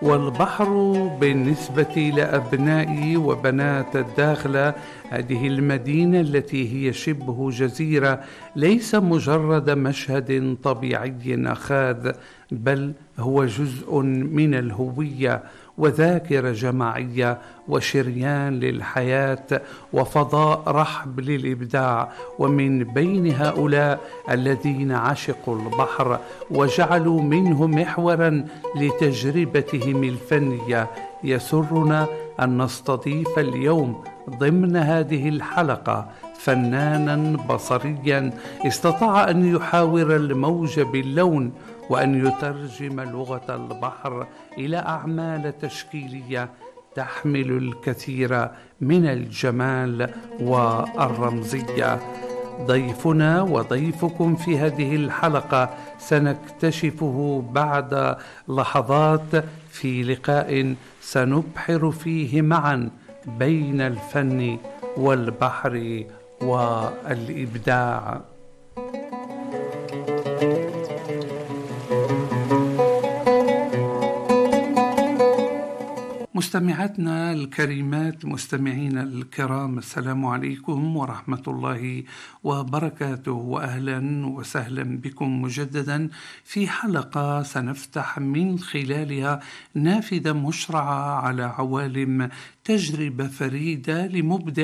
والبحر بالنسبة لأبنائي وبنات الداخلة هذه المدينة التي هي شبه جزيرة ليس مجرد مشهد طبيعي أخاذ، بل هو جزء من الهوية وذاكرة جماعية وشريان للحياة وفضاء رحب للإبداع. ومن بين هؤلاء الذين عشقوا البحر وجعلوا منه محورا لتجربتهم الفنية، يسرنا أن نستضيف اليوم ضمن هذه الحلقة فنانا بصريا استطاع أن يحاور الموج باللون وأن يترجم لغة البحر إلى أعمال تشكيلية تحمل الكثير من الجمال والرمزية. ضيفنا وضيفكم في هذه الحلقة سنكتشفه بعد لحظات في لقاء سنبحر فيه معا بين الفن والبحر والإبداع. مستمعاتنا الكريمات، مستمعينا الكرام، السلام عليكم ورحمة الله وبركاته، وأهلا وسهلا بكم مجددا في حلقة سنفتح من خلالها نافذة مشرعة على عوالم تجربة فريدة لمبدع